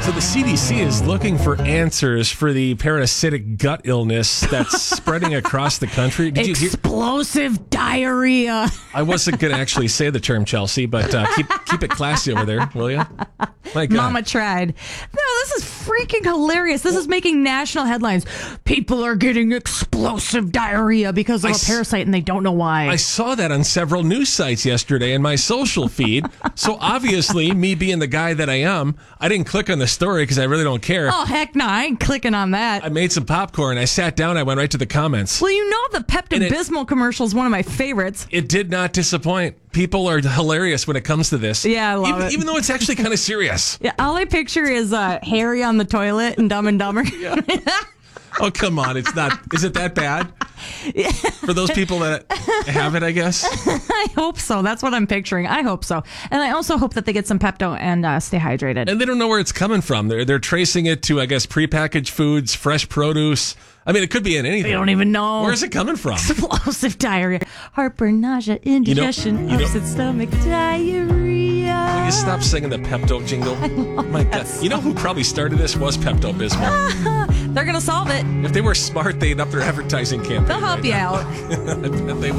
So the CDC is looking for answers for the parasitic gut illness that's spreading across the country. Did you hear? Explosive diarrhea. I wasn't going to actually say the term, Chelsea, but keep it classy over there, will you? My God. Mama tried. No, this is freaking hilarious. This is making national headlines. People are getting explosive diarrhea because of a parasite and they don't know why. I saw that on several news sites yesterday in my social feed. So obviously, me being the guy that I am, I didn't click on the story because I really don't care. Oh, heck no. I ain't clicking on that. I made some popcorn. I sat down. I went right to the comments. Well, you know the Pepto-Bismol commercial is one of my favorites. It did not disappoint. People are hilarious when it comes to this. Yeah, I love it. Even though it's actually kind of serious. Yeah, all I picture is Harry on the toilet in Dumb and Dumber. Yeah. Oh, come on. It's not. Is it that bad? Yeah. For those people that have it, I guess? I hope so. That's what I'm picturing. I hope so. And I also hope that they get some Pepto and stay hydrated. And they don't know where it's coming from. They're tracing it to, I guess, prepackaged foods, fresh produce. I mean, it could be in anything. They don't even know. Where's it coming from? Explosive diarrhea. Heartburn, nausea, indigestion, upset stomach, diarrhea. Will you stop singing the Pepto jingle? My God. You know who probably started this was Pepto-Bismol. They're going to solve it. If they were smart, they'd up their advertising campaign. They'll help you out. I bet they will.